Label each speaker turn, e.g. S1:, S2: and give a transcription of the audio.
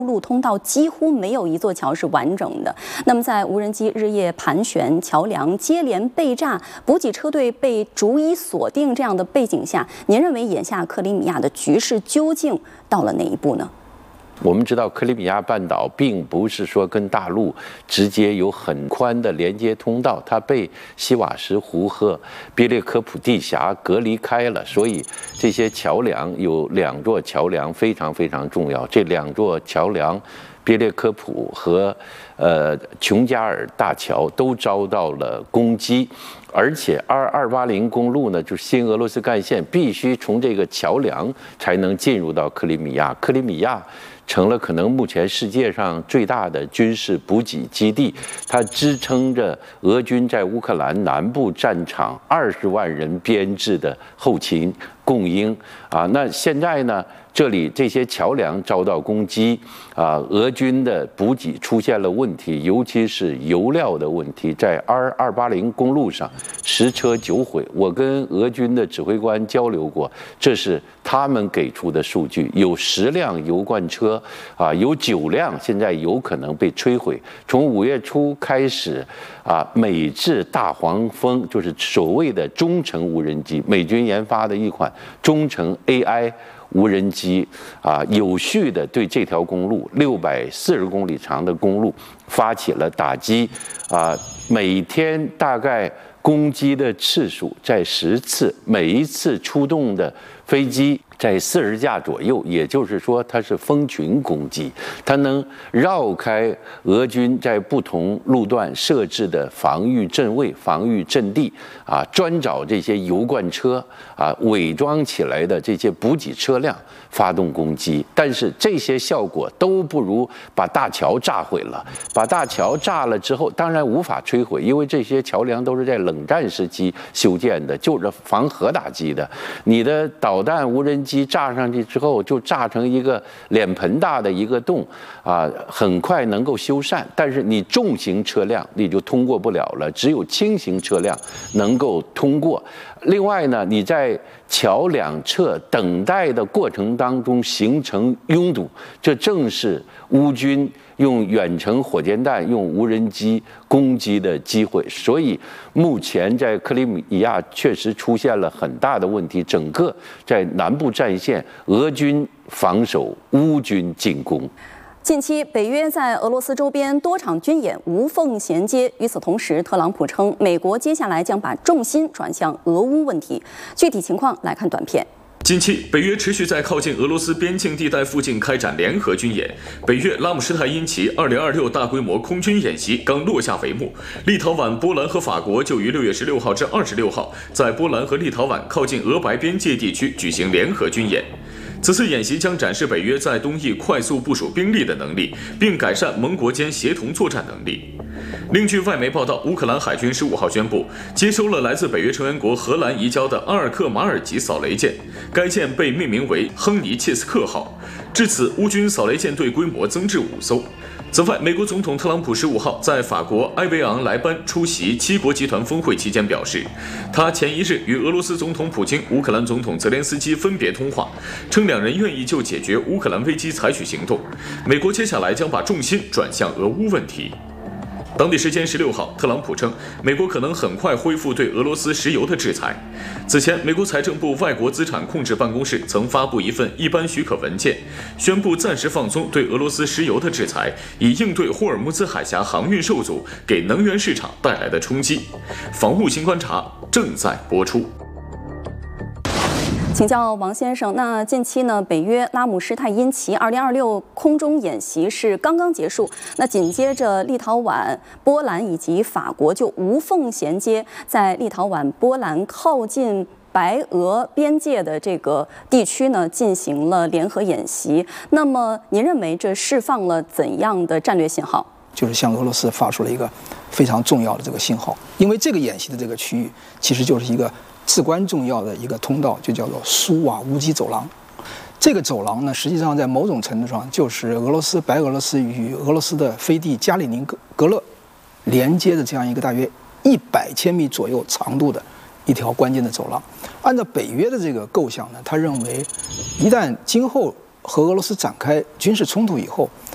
S1: 陆通道几乎没有一座桥是完整的。那么，在无人机日夜盘旋、桥梁接连被炸、补给车队被逐一锁定这样的背景下，您认为眼下克里米亚的局势究竟到了哪一步呢？
S2: 我们知道，克里米亚半岛并不是说跟大陆直接有很宽的连接通道，它被西瓦什湖和别列科普地峡隔离开了，所以这些桥梁有2座桥梁非常非常重要。这2座桥梁，别列科普和琼加尔大桥都遭到了攻击。而且280公路呢，就是新俄罗斯干线，必须从这个桥梁才能进入到克里米亚。克里米亚成了可能目前世界上最大的军事补给基地，它支撑着俄军在乌克兰南部战场20万人编制的后勤供应啊。那现在呢，这里这些桥梁遭到攻击啊，俄军的补给出现了问题，尤其是油料的问题，在280公路上10车9毁。我跟俄军的指挥官交流过，这是他们给出的数据，有10辆油罐车啊，有9辆现在有可能被摧毁。从5月初开始啊，美制大黄蜂就是所谓的中程无人机，美军研发的一款中程 AI无人机啊，有序的对这条公路640公里长的公路发起了打击啊，每天大概攻击的次数在10次，每一次出动的飞机在40架左右，也就是说它是蜂群攻击，它能绕开俄军在不同路段设置的防御阵位、防御阵地啊，专找这些油罐车啊，伪装起来的这些补给车辆发动攻击。但是这些效果都不如把大桥炸毁了。把大桥炸了之后，当然无法摧毁，因为这些桥梁都是在冷战时期修建的，就是防核打击的。你的导弹无人机炸上去之后，就炸成一个脸盆大的一个洞啊，很快能够修缮。但是你重型车辆你就通过不了了，只有轻型车辆能够通过。另外呢，你在桥2侧等待的过程当中形成拥堵，这正是乌军用远程火箭弹、用无人机攻击的机会。所以目前在克里米亚确实出现了很大的问题，整个在南部战线，俄军防守，乌军进攻。
S1: 近期，北约在俄罗斯周边多场军演无缝衔接。与此同时，特朗普称，美国接下来将把重心转向俄乌问题。具体情况来看短片。
S3: 近期，北约持续在靠近俄罗斯边境地带附近开展联合军演。北约拉姆施泰因齐2026大规模空军演习刚落下帷幕，立陶宛、波兰和法国就于6月16号至26号在波兰和立陶宛靠近俄白边界地区举行联合军演。此次演习将展示北约在东翼快速部署兵力的能力，并改善盟国间协同作战能力。另据外媒报道，乌克兰海军15号宣布接收了来自北约成员国荷兰移交的阿尔克马尔级扫雷舰，该舰被命名为亨尼切斯克号。至此，乌军扫雷舰队规模增至5艘。此外，美国总统特朗普15号在法国埃维昂莱班出席7国集团峰会期间表示，他前一日与俄罗斯总统普京、乌克兰总统泽连斯基分别通话，称2人愿意就解决乌克兰危机采取行动。美国接下来将把重心转向俄乌问题。当地时间16号，特朗普称，美国可能很快恢复对俄罗斯石油的制裁。此前，美国财政部外国资产控制办公室曾发布一份一般许可文件，宣布暂时放松对俄罗斯石油的制裁，以应对霍尔木兹海峡航运受阻给能源市场带来的冲击。防务新观察正在播出。
S1: 请教王先生，那近期呢，北约拉姆施泰因齐2026空中演习是刚刚结束，那紧接着立陶宛、波兰以及法国就无缝衔接，在立陶宛、波兰靠近白俄边界的这个地区呢，进行了联合演习。那么，您认为这释放了怎样的战略信号？
S4: 就是向俄罗斯发出了一个非常重要的这个信号，因为这个演习的这个区域其实就是一个至关重要的一个通道，就叫做苏瓦乌基走廊。这个走廊呢，实际上在某种程度上就是白俄罗斯与俄罗斯的飞地加里宁格勒连接的这样一个大约100千米左右长度的一条关键的走廊。按照北约的这个构想呢，他认为一旦今后和俄罗斯展开军事冲突以后，